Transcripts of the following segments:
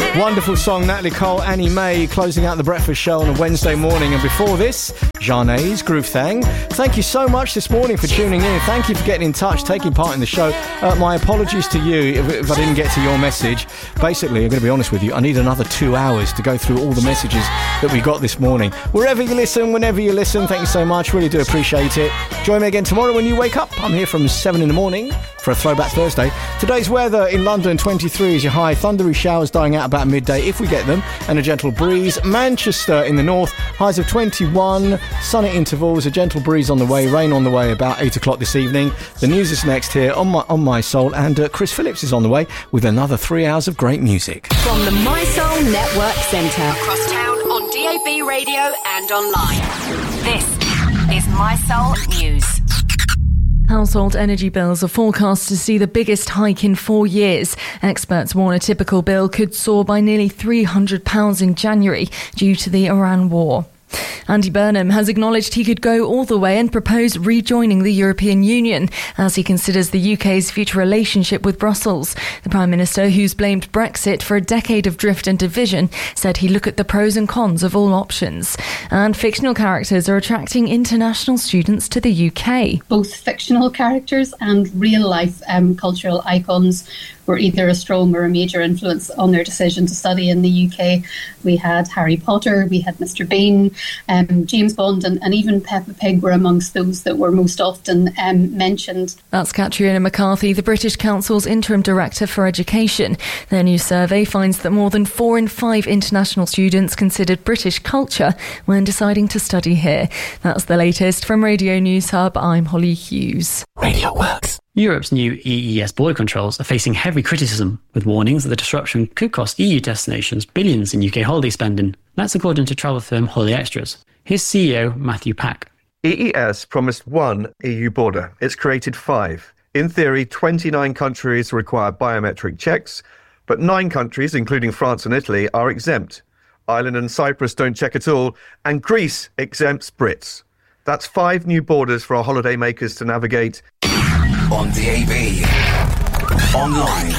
Wonderful song, Natalie Cole, Annie May, closing out the breakfast show on a Wednesday morning. And before this, Jeanne's Groove Thang. Thank you so much this morning for tuning in. Thank you for getting in touch, taking part in the show. My apologies to you if I didn't get to your message. Basically, I'm going to be honest with you, I need another 2 hours to go through all the messages that we got this morning. Wherever you listen, whenever you listen, thank you so much. Really do appreciate it. Join me again tomorrow when you wake up. I'm here from 7 in the morning for a Throwback Thursday. Today's weather in London, 23 is your high. Thundery showers dying out about midday if we get them, and a gentle breeze. Manchester in the north, highs of 21, sunny intervals, a gentle breeze on the way, rain on the way about 8 o'clock this evening. The news is next here on My Soul, and Chris Phillips is on the way with another 3 hours of great music. From the My Soul Network Centre, across town on DAB radio and online. This is My Soul News. Household energy bills are forecast to see the biggest hike in 4 years. Experts warn a typical bill could soar by nearly £300 in January due to the Iran war. Andy Burnham has acknowledged he could go all the way and propose rejoining the European Union as he considers the UK's future relationship with Brussels. The Prime Minister, who's blamed Brexit for a decade of drift and division, said he'd look at the pros and cons of all options. And fictional characters are attracting international students to the UK. Both fictional characters and real-life cultural icons were either a strong or a major influence on their decision to study in the UK. We had Harry Potter, we had Mr. Bean, James Bond and even Peppa Pig were amongst those that were most often mentioned. That's Catriona McCarthy, the British Council's Interim Director for Education. Their new survey finds that more than 4 in 5 international students considered British culture when deciding to study here. That's the latest from Radio News Hub. I'm Holly Hughes. Radio Works. Europe's new EES border controls are facing heavy criticism, with warnings that the disruption could cost EU destinations billions in UK holiday spending. That's according to travel firm Holiday Extras. Here's CEO Matthew Pack. EES promised 1 EU border. It's created 5. In theory, 29 countries require biometric checks, but 9 countries, including France and Italy, are exempt. Ireland and Cyprus don't check at all, and Greece exempts Brits. That's 5 new borders for our holiday makers to navigate. On DAB, online,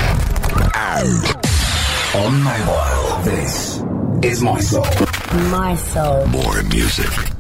and on mobile. This is My Soul. My Soul. More music.